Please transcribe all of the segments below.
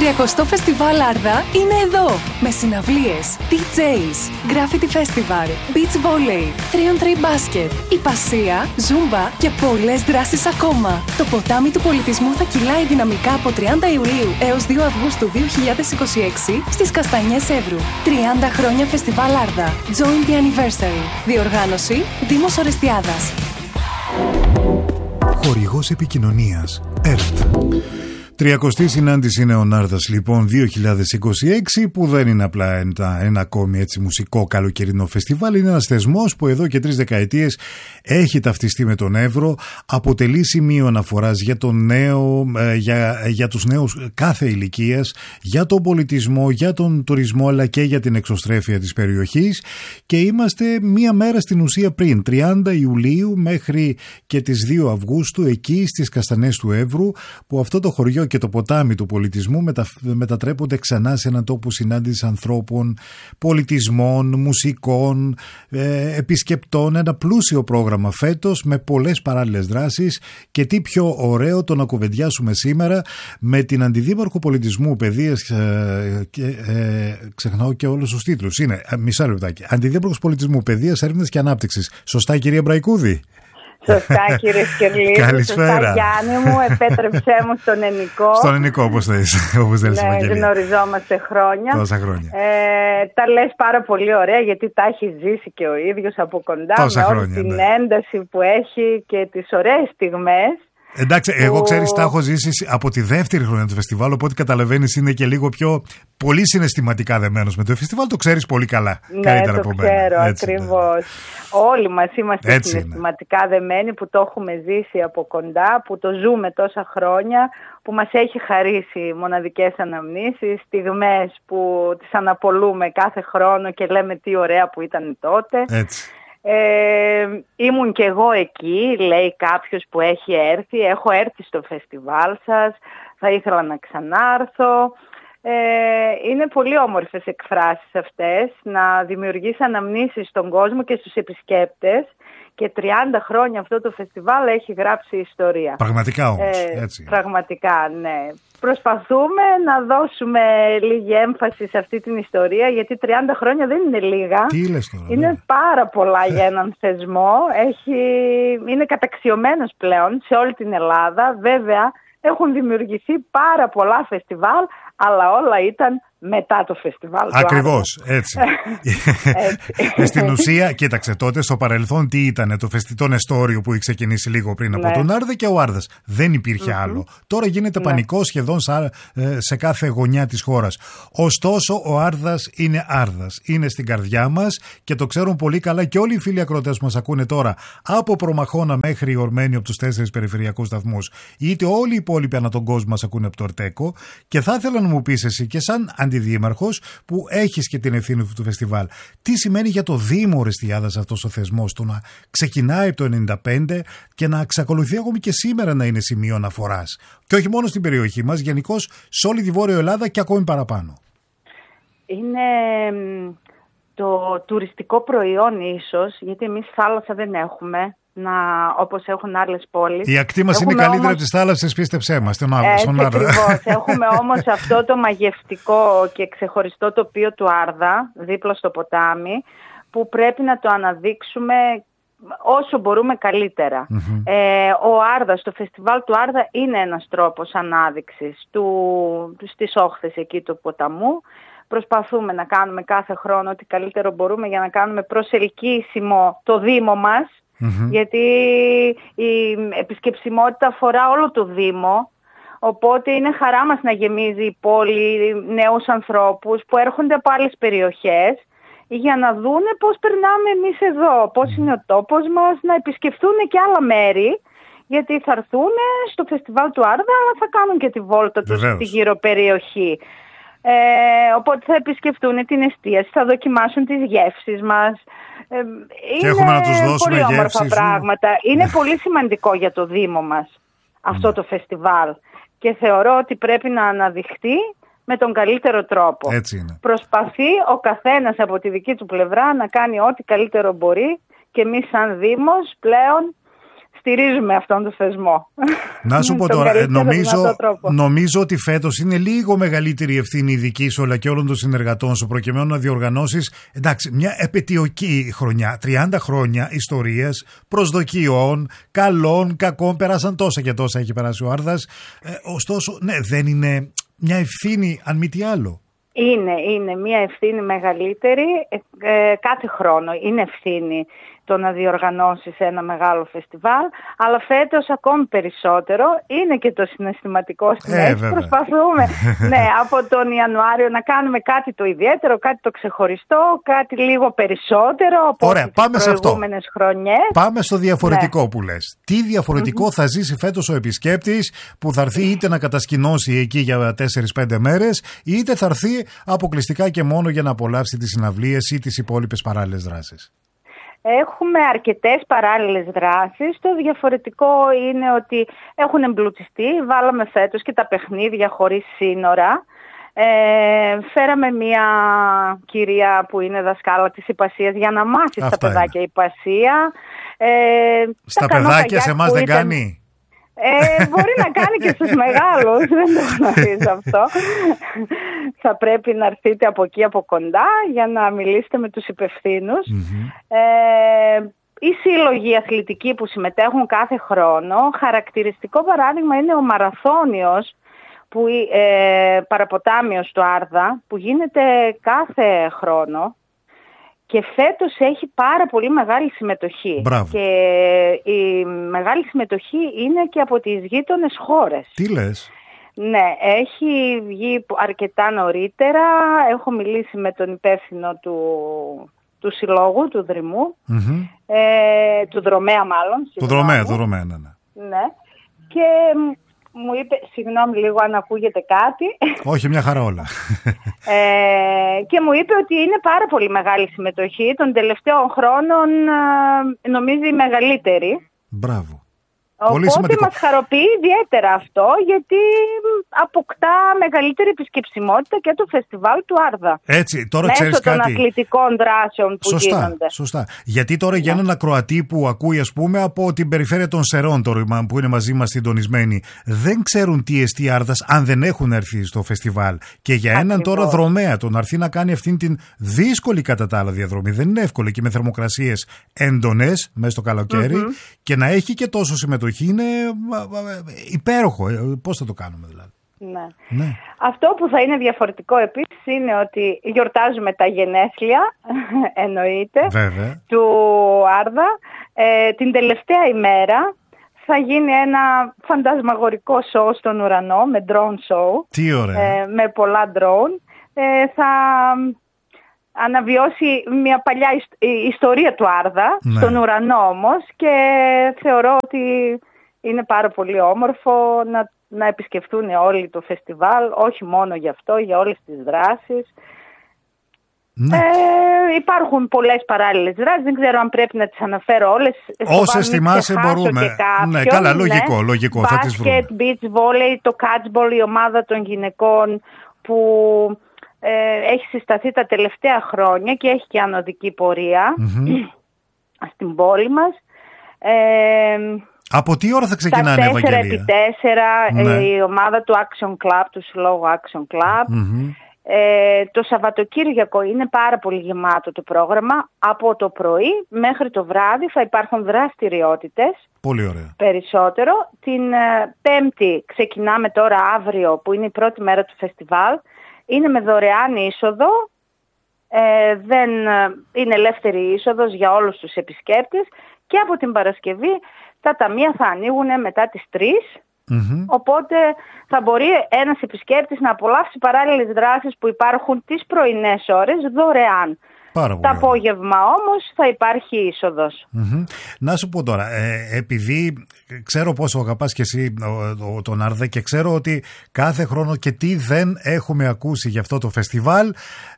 30ο Φεστιβάλ Άρδα είναι εδώ. Με συναυλίες, DJs, Graffiti Festival, Beach Volley, 3on3 Basket, Υπασία, Zumba και πολλές δράσεις ακόμα. Το ποτάμι του πολιτισμού θα κυλάει δυναμικά από 30 Ιουλίου έως 2 Αυγούστου 2026 στις Καστανιές Εύρου. 30 χρόνια Φεστιβάλ Άρδα. Join the anniversary. Διοργάνωση Δήμος Ορεστιάδας. Χορηγός επικοινωνίας ΕΡΤ. 30η συνάντηση Νέων Άρδας λοιπόν 2026, που δεν είναι απλά ένα ακόμη έτσι μουσικό καλοκαιρινό φεστιβάλ. Είναι ένας θεσμός που εδώ και 3 δεκαετίες έχει ταυτιστεί με τον Εύρο, αποτελεί σημείο αναφοράς για τον νέο, για τους νέους κάθε ηλικίας, για τον πολιτισμό, για τον τουρισμό, αλλά και για την εξωστρέφεια της περιοχής. Και είμαστε μία μέρα στην ουσία πριν, 30 Ιουλίου μέχρι και τις 2 Αυγούστου, εκεί στις Καστανές του Εύρου, που αυτό το χωριό και το ποτάμι του πολιτισμού μετατρέπονται ξανά σε έναν τόπο συνάντησης ανθρώπων, πολιτισμών, μουσικών, επισκεπτών. Ένα πλούσιο πρόγραμμα φέτος με πολλές παράλληλες δράσεις, και τι πιο ωραίο το να κουβεντιάσουμε σήμερα με την Αντιδήμαρχο Πολιτισμού, Παιδείας, ξεχνάω και όλους τους τίτλους. Είναι, μισά λεπτάκι, Αντιδήμαρχος Πολιτισμού, Παιδείας, Έρευνας και Ανάπτυξης. Σωστά, κυρία Μπραϊκούδη? Σωστά, κύριε Σκελίδη. Καλησπέρα. Σωστά, Γιάννη μου, επέτρεψέ μου στον Ενικό. Στον Ενικό, όπως θες. Ναι, γνωριζόμαστε χρόνια. Τόσα χρόνια. Τα λες πάρα πολύ ωραία, γιατί τα έχει ζήσει και ο ίδιος από κοντά. Τόσα με χρόνια, όλη την ναι. ένταση που έχει και τις ωραίες στιγμές. Εντάξει, εγώ ξέρεις, τα έχω ζήσει από τη δεύτερη χρονιά του φεστιβάλ, οπότε καταλαβαίνεις, είναι και λίγο πιο πολύ συναισθηματικά δεμένος με το φεστιβάλ. Το ξέρεις πολύ καλά. Ναι, καλύτερα το από ξέρω, μένα. ακριβώς. Όλοι μας είμαστε έτσι συναισθηματικά δεμένοι, που το έχουμε ζήσει από κοντά, που το ζούμε τόσα χρόνια, που μας έχει χαρίσει μοναδικές αναμνήσεις, στιγμές που τις αναπολούμε κάθε χρόνο και λέμε τι ωραία που ήταν τότε. Έτσι. Ήμουν και εγώ εκεί, λέει κάποιος που έχει έρθει. Έχω έρθει στο φεστιβάλ σας, θα ήθελα να ξανάρθω. Είναι πολύ όμορφες εκφράσεις αυτές, να δημιουργείς αναμνήσεις στον κόσμο και στους επισκέπτες, και 30 χρόνια αυτό το φεστιβάλ έχει γράψει ιστορία. Πραγματικά όμως, έτσι. Πραγματικά, ναι. Προσπαθούμε να δώσουμε λίγη έμφαση σε αυτή την ιστορία, γιατί 30 χρόνια δεν είναι λίγα. Τι λες τώρα? Είναι πάρα πολλά για έναν θεσμό. Είναι καταξιωμένος πλέον σε όλη την Ελλάδα. Βέβαια, έχουν δημιουργηθεί πάρα πολλά φεστιβάλ, αλλά όλα ήταν μετά το φεστιβάλ. Ακριβώς, έτσι. Στην ουσία, κοίταξε, τότε στο παρελθόν τι ήταν το Νεστόριο που είχε ξεκινήσει λίγο πριν από τον Άρδα, και ο Άρδας. Δεν υπήρχε άλλο. Τώρα γίνεται πανικό σχεδόν σε κάθε γωνιά της χώρας. Ωστόσο, ο Άρδας είναι Άρδας. Είναι στην καρδιά μας και το ξέρουν πολύ καλά και όλοι οι φίλοι ακροατές που μας ακούνε τώρα, από Προμαχώνα μέχρι Ορμένιο, από τους 4 περιφερειακούς σταθμούς, είτε όλοι οι υπόλοιποι ανά τον κόσμο μας ακούνε από το Ορτέκο. Και θα ήθελα να μου πεις εσύ, και σαν αντιδήμαρχος που έχεις και την ευθύνη του φεστιβάλ, τι σημαίνει για το Δήμο Ορεστιάδας αυτός ο θεσμός, το να ξεκινάει από το 1995 και να εξακολουθεί ακόμη και σήμερα να είναι σημείο αναφοράς, και όχι μόνο στην περιοχή μας, γενικώς σε όλη τη Βόρεια Ελλάδα και ακόμη παραπάνω? Είναι το τουριστικό προϊόν ίσως, γιατί εμείς θάλασσα δεν έχουμε, όπως έχουν άλλες πόλεις. Η ακτή μας είναι καλύτερα από τις θάλασσες, πίστεψέ μας. Ακριβώς. Έχουμε όμως αυτό το μαγευτικό και ξεχωριστό τοπίο του Άρδα, δίπλα στο ποτάμι, που πρέπει να το αναδείξουμε όσο μπορούμε καλύτερα. Ο Άρδας, το φεστιβάλ του Άρδα είναι ένας τρόπος ανάδειξης στις όχθες εκεί του ποταμού. Προσπαθούμε να κάνουμε κάθε χρόνο ό,τι καλύτερο μπορούμε για να κάνουμε προσελκύσιμο το Δήμο μας, γιατί η επισκεψιμότητα αφορά όλο το Δήμο, οπότε είναι χαρά μας να γεμίζει η πόλη νέους ανθρώπους που έρχονται από άλλες περιοχές για να δούνε πώς περνάμε εμείς εδώ, πώς είναι ο τόπος μας, να επισκεφθούν και άλλα μέρη, γιατί θα έρθουν στο φεστιβάλ του Άρδα, αλλά θα κάνουν και τη βόλτα τους στη γύρω περιοχή. Οπότε θα επισκεφτούν την εστίαση, θα δοκιμάσουν τις γεύσεις μας. Και έχουμε να τους δώσουμε πολύ όμορφα πράγματα. Είναι πολύ σημαντικό για το Δήμο μας αυτό το φεστιβάλ, και θεωρώ ότι πρέπει να αναδειχθεί με τον καλύτερο τρόπο. Έτσι είναι. Προσπαθεί ο καθένας από τη δική του πλευρά να κάνει ό,τι καλύτερο μπορεί, και εμείς σαν Δήμος πλέον στηρίζουμε αυτόν τον θεσμό. Να σου πω τώρα, νομίζω ότι φέτος είναι λίγο μεγαλύτερη ευθύνη η δική σου αλλά και όλων των συνεργατών σου προκειμένου να διοργανώσεις, εντάξει, μια επετειοκή χρονιά, 30 χρόνια ιστορίας, προσδοκιών, καλών, κακών, περάσαν τόσα και τόσα έχει περάσει ο Άρδας. Ωστόσο, ναι, δεν είναι μια ευθύνη αν μη τι άλλο? Είναι μια ευθύνη μεγαλύτερη, κάθε χρόνο είναι ευθύνη το να διοργανώσεις ένα μεγάλο φεστιβάλ, αλλά φέτος ακόμη περισσότερο είναι και το συναισθηματικό στην έξι. Προσπαθούμε από τον Ιανουάριο να κάνουμε κάτι το ιδιαίτερο, κάτι το ξεχωριστό, κάτι λίγο περισσότερο από τις προηγούμενες χρονιές. Πάμε στο διαφορετικό που λες. Τι διαφορετικό θα ζήσει φέτος ο επισκέπτης που θα έρθει είτε να κατασκηνώσει εκεί για 4-5 μέρες, είτε θα έρθει αποκλειστικά και μόνο για να απολαύσει τις συναυλίες ή τις υπόλοιπες παράλληλες δράσεις? Έχουμε αρκετές παράλληλες δράσεις. Το διαφορετικό είναι ότι έχουν εμπλουτιστεί. Βάλαμε φέτος και τα παιχνίδια χωρίς σύνορα. Φέραμε μια κυρία που είναι δασκάλα της υπασίας για να μάθει στα παιδάκια υπασία. Στα παιδάκια σε εμάς δεν κάνει? Μπορεί να κάνει και στους μεγάλους, δεν το γνωρίζω αυτό. Θα πρέπει να έρθετε από εκεί από κοντά για να μιλήσετε με τους υπευθύνους. Οι σύλλογοι αθλητικοί που συμμετέχουν κάθε χρόνο, χαρακτηριστικό παράδειγμα είναι ο μαραθώνιος παραποτάμιος του Άρδα που γίνεται κάθε χρόνο. Και φέτος έχει πάρα πολύ μεγάλη συμμετοχή. Μπράβο. Και η μεγάλη συμμετοχή είναι και από τις γείτονες χώρες. Τι λες? Ναι, έχει βγει αρκετά νωρίτερα. Έχω μιλήσει με τον υπεύθυνο του συλλόγου, του Δρυμού, του Δρομέα μάλλον. Του Δρομέα, ναι. Και μου είπε, συγγνώμη λίγο αν ακούγεται κάτι. Όχι, μια χαρά όλα. Και μου είπε ότι είναι πάρα πολύ μεγάλη συμμετοχή. Των τελευταίων χρόνων νομίζω η μεγαλύτερη. Μπράβο. Οπότε μας χαροποιεί ιδιαίτερα αυτό, γιατί αποκτά μεγαλύτερη επισκεψιμότητα και το φεστιβάλ του Άρδα. Έτσι, τώρα μέσω ξέρεις κάτι. Των αθλητικών δράσεων που γίνονται. Σωστά. Γιατί τώρα για έναν ακροατή που ακούει, ας πούμε, από την περιφέρεια των Σερών, τώρα που είναι μαζί μας συντονισμένοι, δεν ξέρουν τι εστί Άρδας αν δεν έχουν έρθει στο φεστιβάλ. Και για έναν τώρα Δρομέα, το να έρθει να κάνει αυτήν την δύσκολη κατά τα άλλα διαδρομή, δεν είναι εύκολο, και με θερμοκρασίες έντονες μέσα στο καλοκαίρι, και να έχει και τόσο συμμετοχή. Είναι υπέροχο. Πώς θα το κάνουμε δηλαδή? Ναι. Αυτό που θα είναι διαφορετικό επίσης είναι ότι γιορτάζουμε τα γενέθλια, εννοείται, βέβαια, του Άρδα. Την τελευταία ημέρα θα γίνει ένα φαντασμαγορικό show στον ουρανό με drone show. Τι ωραία. Με πολλά drone. Θα αναβιώσει μια παλιά ιστορία του Άρδα, στον ουρανό όμως, και θεωρώ ότι είναι πάρα πολύ όμορφο να επισκεφθούν όλοι το φεστιβάλ, όχι μόνο γι' αυτό, για όλες τις δράσεις. Ναι. Υπάρχουν πολλές παράλληλες δράσεις, δεν ξέρω αν πρέπει να τις αναφέρω όλες. Όσες θυμάσαι μπορούμε. Ναι, καλά, λογικό. Μπάσκετ, beach volley, το catchball, η ομάδα των γυναικών που έχει συσταθεί τα τελευταία χρόνια και έχει και ανωδική πορεία στην πόλη μας. Από τι ώρα θα ξεκινάνε, Ευαγγελία? 4x4, η ομάδα του Action Club, του συλλόγου Action Club. Το Σαββατοκύριακο είναι πάρα πολύ γεμάτο το πρόγραμμα. Από το πρωί μέχρι το βράδυ θα υπάρχουν δραστηριότητες. Πολύ ωραία. Περισσότερο. Την Πέμπτη ξεκινάμε τώρα, αύριο, που είναι η πρώτη μέρα του φεστιβάλ. Είναι με δωρεάν είσοδο. Δεν είναι ελεύθερη είσοδος για όλους τους επισκέπτες. Και από την Παρασκευή τα ταμεία θα ανοίγουν μετά τις 3. Οπότε θα μπορεί ένας επισκέπτης να απολαύσει παράλληλες δράσεις που υπάρχουν τις πρωινές ώρες δωρεάν. Το απόγευμα όμως θα υπάρχει είσοδος. Να σου πω τώρα, επειδή ξέρω πόσο αγαπάς και εσύ τον Άρδα και ξέρω ότι κάθε χρόνο και τι δεν έχουμε ακούσει για αυτό το φεστιβάλ,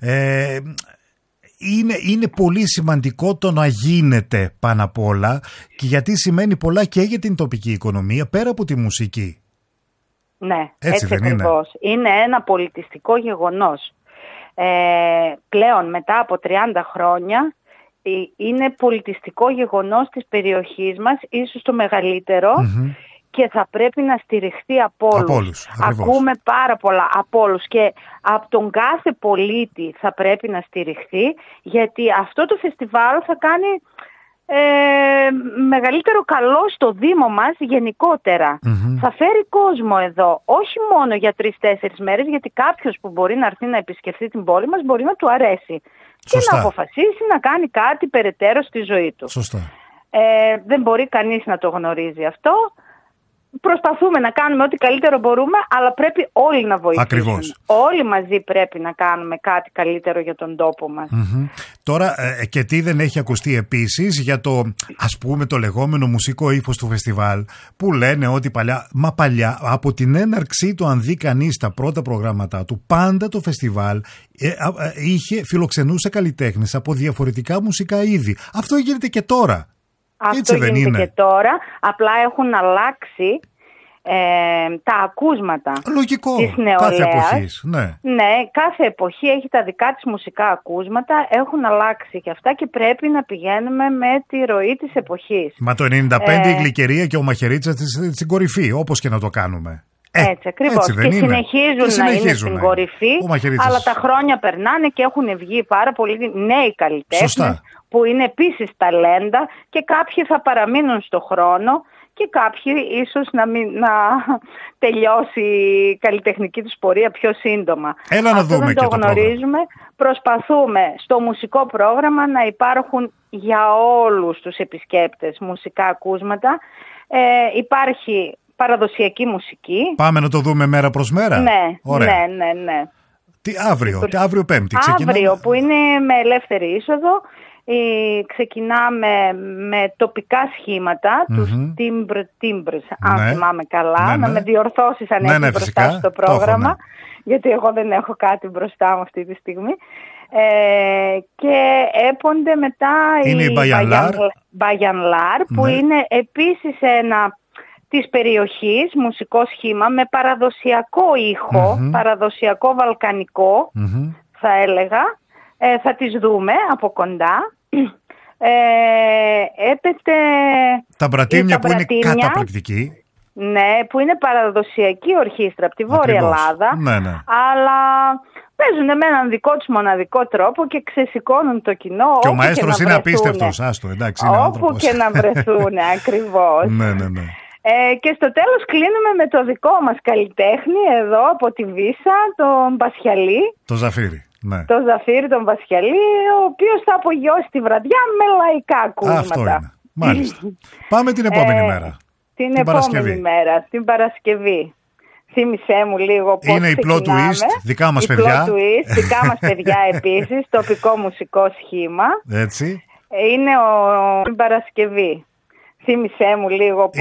είναι πολύ σημαντικό το να γίνεται πάνω απ' όλα, και γιατί σημαίνει πολλά και για την τοπική οικονομία πέρα από τη μουσική. Ναι, έτσι ακριβώς. Είναι ένα πολιτιστικό γεγονός. Πλέον μετά από 30 χρόνια είναι πολιτιστικό γεγονός της περιοχής μας, ίσως το μεγαλύτερο, και θα πρέπει να στηριχθεί από όλους. Ακούμε πάρα πολλά από όλους και από τον κάθε πολίτη θα πρέπει να στηριχθεί, γιατί αυτό το φεστιβάλ θα κάνει μεγαλύτερο καλό στο Δήμο μας γενικότερα. Θα φέρει κόσμο εδώ, όχι μόνο για 3-4 μέρες, γιατί κάποιος που μπορεί να έρθει να επισκεφθεί την πόλη μας μπορεί να του αρέσει. Σωστά. Και να αποφασίσει να κάνει κάτι περαιτέρω στη ζωή του. Σωστά. Δεν μπορεί κανείς να το γνωρίζει αυτό. Προσπαθούμε να κάνουμε ό,τι καλύτερο μπορούμε, αλλά πρέπει όλοι να βοηθήσουν. Ακριβώς. Όλοι μαζί πρέπει να κάνουμε κάτι καλύτερο για τον τόπο μας. Τώρα, και τι δεν έχει ακουστεί επίσης για το, ας πούμε, το λεγόμενο μουσικό ύφος του φεστιβάλ, που λένε ότι παλιά, από την έναρξή του, αν δει κανείς τα πρώτα προγράμματα του, πάντα το φεστιβάλ φιλοξενούσε καλλιτέχνες από διαφορετικά μουσικά είδη. Αυτό γίνεται και τώρα. Αυτό γίνεται και τώρα, απλά έχουν αλλάξει τα ακούσματα. Λογικό, της νεολαίας. Κάθε εποχής, ναι, κάθε εποχή έχει τα δικά της μουσικά ακούσματα, έχουν αλλάξει και αυτά και πρέπει να πηγαίνουμε με τη ροή της εποχής. Μα το 95 η Γλυκερία και ο Μαχαιρίτσας στην κορυφή, όπως και να το κάνουμε. Έτσι ακριβώς. Και συνεχίζουν να είναι στην κορυφή, αλλά τα χρόνια περνάνε και έχουν βγει πάρα πολλοί νέοι καλλιτέχνες που είναι επίσης ταλέντα και κάποιοι θα παραμείνουν στο χρόνο και κάποιοι ίσως να τελειώσει η καλλιτεχνική τους πορεία πιο σύντομα. Έλα να δούμε δεν και το γνωρίζουμε. Προσπαθούμε στο μουσικό πρόγραμμα να υπάρχουν για όλους τους επισκέπτες μουσικά ακούσματα. Υπάρχει παραδοσιακή μουσική. Πάμε να το δούμε μέρα προς μέρα. Ναι. Αύριο Πέμπτη ξεκινάμε. Αύριο που είναι με ελεύθερη είσοδο. Ξεκινάμε με τοπικά σχήματα, τους timbres, αν θυμάμαι καλά. Να με διορθώσεις αν έχεις μπροστά στο πρόγραμμα, γιατί εγώ δεν έχω κάτι μπροστά μου αυτή τη στιγμή. Και έπονται μετά οι Μπαγιανλάρ, που είναι επίσης ένα της περιοχής μουσικό σχήμα με παραδοσιακό ήχο, παραδοσιακό βαλκανικό θα έλεγα. Θα τις δούμε από κοντά. Έπεται τα Μπρατήμια που είναι καταπληκτική. Ναι, που είναι παραδοσιακή ορχήστρα από τη Βόρεια Ελλάδα. Αλλά παίζουν με έναν δικό τους μοναδικό τρόπο και ξεσηκώνουν το κοινό. Και ο μαέστρος είναι απίστευτος. Όπου και να βρεθούν, ακριβώς. Ναι. Και στο τέλος κλείνουμε με το δικό μας καλλιτέχνη εδώ από τη Βύσσα, τον Πασιαλή. Το Ζαφύρι. Ναι. Το Ζαφύρι τον Πασιαλή, ο οποίος θα απογειώσει τη βραδιά με λαϊκά ακούσματα. Αυτό είναι. Μάλιστα. Πάμε την επόμενη μέρα. Την επόμενη μέρα, την Παρασκευή. Θύμησέ μου λίγο πώς είναι η Plot Twist, δικά μας παιδιά. Δικά μας παιδιά επίσης, τοπικό μουσικό σχήμα. Έτσι. Είναι την Παρασκευή. Θύμησέ μου λίγο.